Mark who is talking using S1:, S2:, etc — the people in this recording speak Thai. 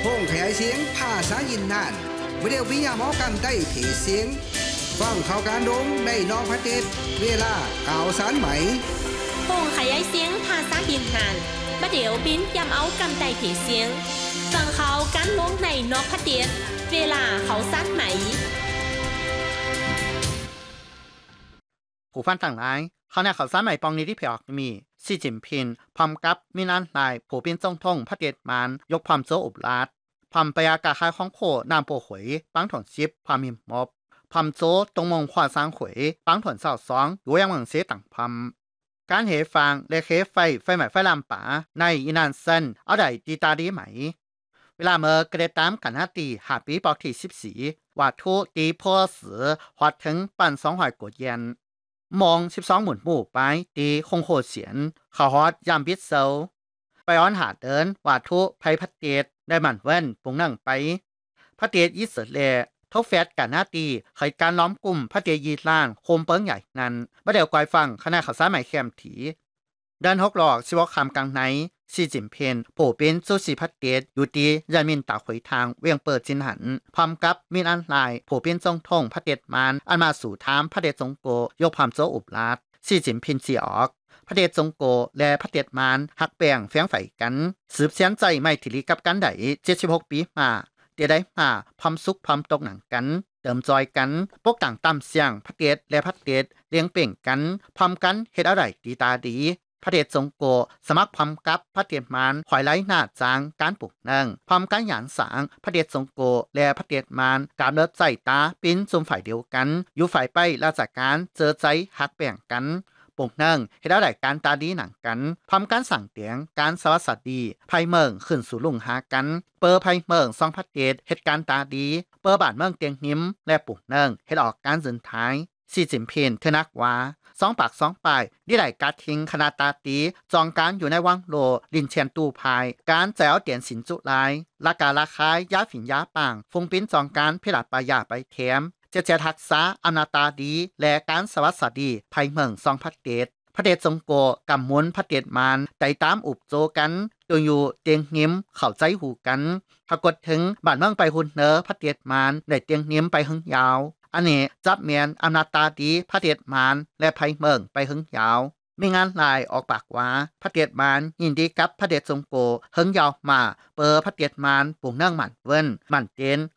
S1: พงขยายเสียงภาษายินนานวิดีโอวิญญาหมอกันได้ถี่เสียงฟังข่าวการดงในนอกประเทศเวลาข่าวสารไหม
S2: พงขยายเสียงภาษายินนานประเดี๋ยวบินยำเอากันได้ถี่เสียงฟังข่าวการดงในนอกประเทศเวลาข่าวสารไหม
S3: ผู้ฟังต่างหลายเขาในข่าวสารใหม่ปองนี้ที่เผยออกมีสีจิ้นผิงพร้อมกับมินอันนายผู้เป็นทรงทงพระเดชมานยกความโซอุบลาดพร้อมปยากาคายของโคนามโปหวยปังถอนชิปพร้อมมิมมอบพร้อมโซตรงมงขวาสร้างหวยปังถอนเศร้าสองอยู่ยังเมืองเสต่างพร้อมการเหฟังและเคไฟใหม่ไฟลำป่าในอินานเซนเอาได้ดีตาดีไหมเวลาเมื่อกระตามกันนาตีหาปีปอกที่14ว่าทุตีพ่อสือหอดถึงปั่น200กว่าเยนมอง12หมุนหมู่ไปตีคงโคเสียนเขาฮอดยามบิดเซาไปอ้อนหาเดินว่าทุภัยพัดเตดได้หมั่นเว้นปุงนั่งไปพระเตดยิสเลทบแฟดกันหน้าตีเคยการล้อมกลุ่มพระเตดยีล้านโคมเปิ้งใหญ่นั้นบ่เดี๋ยวกอยฟังคณะข่าวสารใหม่แคมถีเดิน6หลอกสิวคำกลางไหนสีจิ้นเพียนผู้เป็นสุสีพัดเตดอยู่ตียามินตาขวยทางเวียงเปิดจินหันพร้อมกับมินอันลายผู้เป็นทรงทงพระเดชมานอันมาสู่ถามพระเดชทรงโกยกความโซอุบลาดสีจิ้นเพียนสีออกพระเดชทรงโกและพระเดชมานหักแปลงแฝงไฝกันสืบเสียนใจไม่ถิริกับกันได76ปีมาเดี๋ยวได้มาพร้อมสุขพร้อมตกหนังกันเติมจอยกันปกต่างตามเสียงพระเดชและพระเดชเลี้ยงเป่งกันพร้อมกันเฮ็ดอะไรดีตาดีพระเดชทรงโกสมัครพร้อมกับพระเดชมารขอยไล่หน้าจางการปลุกนั่งพร้อมกันหยานสางพระเดชทรงโกและพระเดชมารการเลิศใจตาปิ้นซุมฝ่ายเดียวกันอยู่ฝ่ายไปราชการเจอใจหักแบ่งกันปลุกนั่งเฮ็ดอะไรการตาดีหนังกันพร้อมกันสั่งเตียงการสวัสดีภัยเมืองขึ้นสู่ลุงหากันเปอภัยเมืองซองพระเดชเหตุการณ์ตาดีเปอบ้านเมืองเตียงหิมและปลุกนั่งเฮ็ดออกการสืนท้ายสีจิ้นเพียนเทนักว่า2 ปาก 2 ปลายดิไหลกัดทิ้งคณะตาตีจองการอยู่ในวังโลลินเชียนตูพายการแจวเตียนสินจุลายลากาลาคายยาฝิ่นยาป่างฟงปิ้นจองการพิลัดปายาไปแถมเจทักษะอำนาตาดีและการสวัสดีภัยเมืองซองพระเดชพระเดชทรงโกกำมวลพระเดชมารไต่ตามอุบโจกันตัวอยู่เตียงหิมเข้าใจหูกันปรากฏถึงบ้านเมืองไปหุ่นเนอพระเดชมารได้เตียงหิมไปหึงยาวอันนี้จับเมียนอำนาจตาดีพระเดชมารและภัยเมืองไปหึงยาวมีงานลายออกปากว่าพระเดชมารยินดีกับพระเดชทรงโกหึงยาวมาเปอพระเดชมารปุ่งนั่งหมั่นเวินหมั่นเจน